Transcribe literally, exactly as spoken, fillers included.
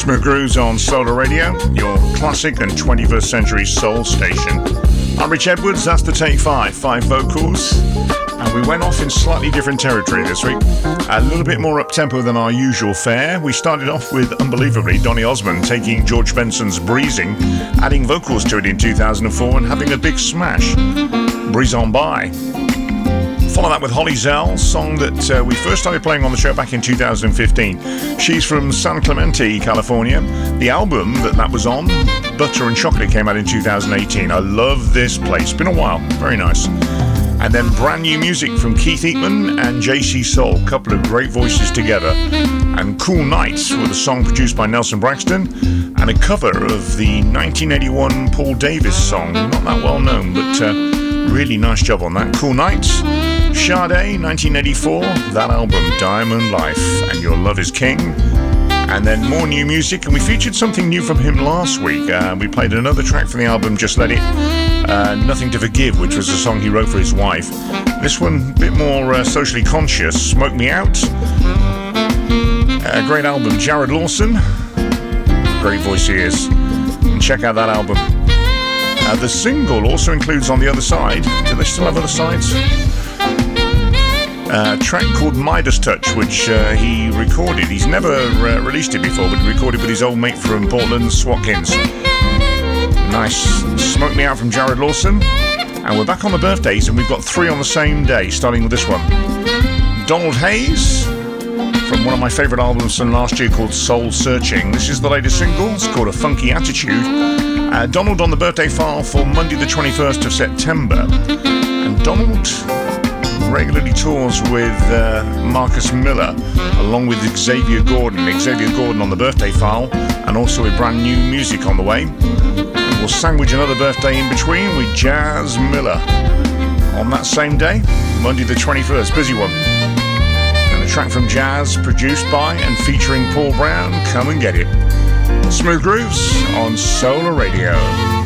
Smooth Grooves on Solar Radio, your classic and twenty-first century soul station. I'm Rich Edwards, that's the take five, five vocals, and we went off in slightly different territory this week. A little bit more up-tempo than our usual fare. We started off with, unbelievably, Donny Osmond taking George Benson's Breezing, adding vocals to it in two thousand four and having a big smash. Breeze On By. Follow that with Holly Zell, song that uh, we first started playing on the show back in two thousand fifteen. She's from San Clemente, California. The album that that was on, Butter and Chocolate, came out in two thousand eighteen. I love this place. Been a while. Very nice. And then brand new music from Keith Eatman and J C Soul. Couple of great voices together. And Cool Nights with a song produced by Nelson Braxton and a cover of the nineteen eighty-one Paul Davis song. Not that well known, but uh, really nice job on that. Cool Nights. Sade, nineteen eighty-four, that album, Diamond Life, and Your Love Is King. And then more new music, and we featured something new from him last week. Uh, we played another track from the album, Just Let It, uh, Nothing to Forgive, which was a song he wrote for his wife. This one, a bit more uh, socially conscious, Smoke Me Out. A great album, Jared Lawson. Great voice he is. And check out that album. Uh, the single also includes On the Other Side. Do they still have other sides? Uh, a track called Midas Touch, which uh, he recorded. He's never uh, released it before, but he recorded with his old mate from Portland, Swatkins. Nice. Smoke Me Out from Jared Lawson. And we're back on the birthdays, and we've got three on the same day, starting with this one. Donald Hayes, from one of my favourite albums from last year called Soul Searching. This is the latest single. It's called A Funky Attitude. Uh, Donald on the birthday file for Monday the twenty-first of September. And Donald regularly tours with uh, Marcus Miller along with Xavier Gordon. Xavier Gordon on the birthday file, and also with brand new music on the way. And we'll sandwich another birthday in between with Jazz Miller on that same day, Monday the twenty-first. Busy one. And a track from Jazz produced by and featuring Paul Brown. Come and get it. Smooth Grooves on Solar Radio.